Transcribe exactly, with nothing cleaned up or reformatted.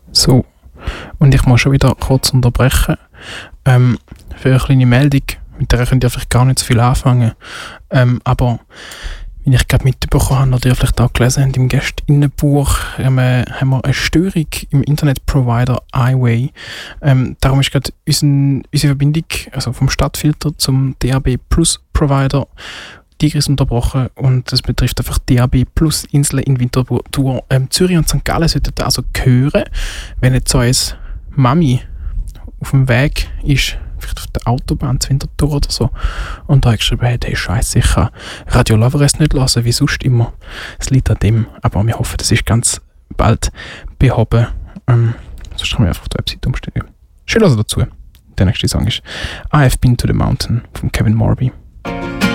So, und ich muss schon wieder kurz unterbrechen. Ähm, für eine kleine Meldung, mit der könnt ihr vielleicht gar nicht so viel anfangen. Ähm, aber, wie ich gerade mitbekommen habe, oder ihr vielleicht auch gelesen habt, im Gästinnenbuch ähm, äh, haben wir eine Störung im Internetprovider iWay. Ähm, darum ist gerade unsere, unsere Verbindung also vom Stadtfilter zum D A B Plus Provider Tigris unterbrochen und das betrifft einfach D A B Plus Inseln in Winterthur. Ähm, Zürich und Sankt Gallen sollten also hören, wenn jetzt so ein Mami auf dem Weg ist, vielleicht auf der Autobahn zu Winterthur oder so, und da hat geschrieben, hey, hey Scheiße, ich kann Radio Loveres nicht hören, wie sonst immer. Es liegt an dem, aber wir hoffen, das ist ganz bald behoben. Ähm, sonst kann man einfach die Website umstellen. Schön also dazu. Der nächste Song ist I Have Been to the Mountain von Kevin Morby.